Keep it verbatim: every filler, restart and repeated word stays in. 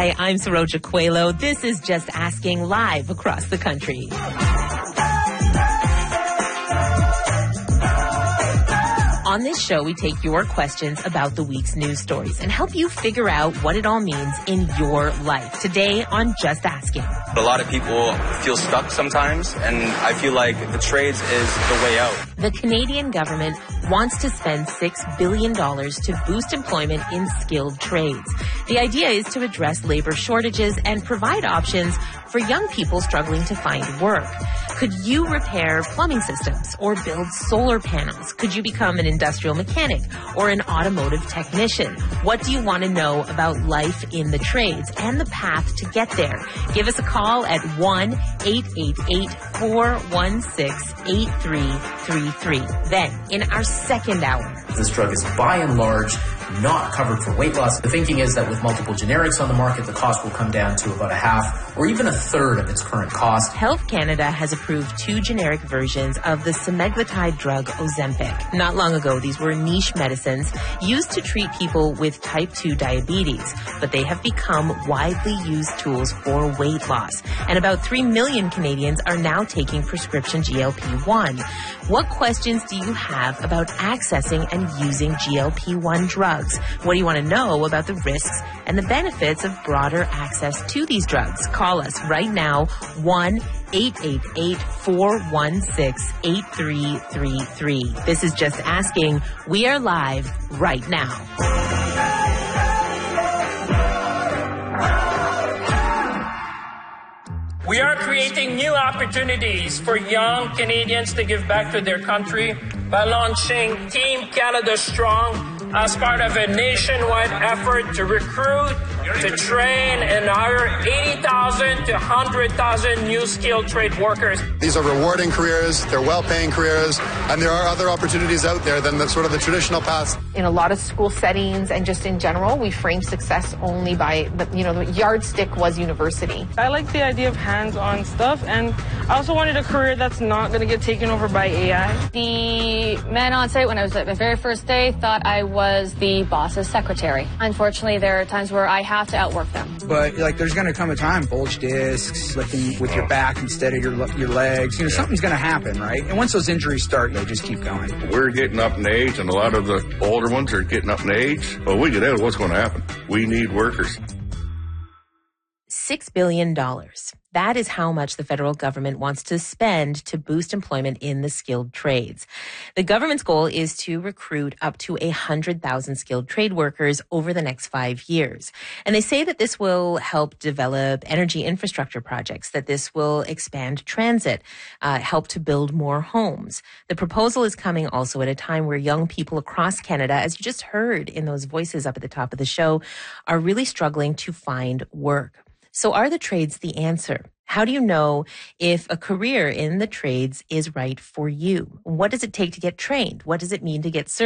Hi, I'm Saroja Coelho. This is Just Asking live across the country. On this show, we take your questions about the week's news stories and help you figure out what it all means in your life. Today on Just Asking. A lot of people feel stuck sometimes, and I feel like the trades is the way out. The Canadian government wants to spend six billion dollars to boost employment in skilled trades. The idea is to address labor shortages and provide options for young people struggling to find work. Could you repair plumbing systems or build solar panels? Could you become an industrial mechanic or an automotive technician? What do you want to know about life in the trades and the path to get there? Give us a call at one eight eight eight, four one six, eight three three three. Then, in our second hour, this drug is by and large not covered for weight loss. The thinking is that with multiple generics on the market, the cost will come down to about a half or even a third of its current cost. Health Canada has approved two generic versions of the semaglutide drug Ozempic. Not long ago, these were niche medicines used to treat people with type two diabetes, but they have become widely used tools for weight loss. And about three million Canadians are now taking prescription G L P one. What questions do you have about accessing and using G L P one drugs? What do you want to know about the risks and the benefits of broader access to these drugs? Call us right now, one eight eight eight, four one six, eight three three three. This is Just Asking. We are live right now. We are creating new opportunities for young Canadians to give back to their country by launching Team Canada Strong as part of a nationwide effort to recruit, to train, and hire eighty thousand to one hundred thousand new skilled trade workers. These are rewarding careers, they're well-paying careers, and there are other opportunities out there than the sort of the traditional paths. In a lot of school settings and just in general, we frame success only by, the, you know, the yardstick was university. I like the idea of hands-on stuff, and I also wanted a career that's not going to get taken over by A I. The man on site when I was at my very first day thought I was the boss's secretary. Unfortunately, there are times where I have to outwork them. But like, there's going to come a time, bulge discs, lifting with your back instead of your your legs. You know, something's going to happen, right? And once those injuries start, they just keep going. We're getting up in age, and a lot of the older ones are getting up in age. Well, we get out, what's going to happen? We need workers. Six billion dollars. That is how much the federal government wants to spend to boost employment in the skilled trades. The government's goal is to recruit up to one hundred thousand skilled trade workers over the next five years. And they say that this will help develop energy infrastructure projects, that this will expand transit, uh, help to build more homes. The proposal is coming also at a time where young people across Canada, as you just heard in those voices up at the top of the show, are really struggling to find work. So are the trades the answer? How do you know if a career in the trades is right for you? What does it take to get trained? What does it mean to get certified?